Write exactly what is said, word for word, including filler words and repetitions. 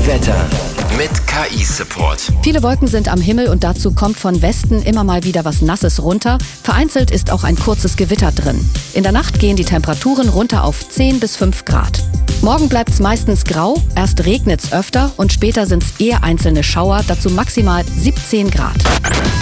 Wetter mit K I-Support. Viele Wolken sind am Himmel und dazu kommt von Westen immer mal wieder was Nasses runter. Vereinzelt ist auch ein kurzes Gewitter drin. In der Nacht gehen die Temperaturen runter auf zehn bis fünf Grad. Morgen bleibt es meistens grau, erst regnet es öfter und später sind es eher einzelne Schauer, dazu maximal siebzehn Grad.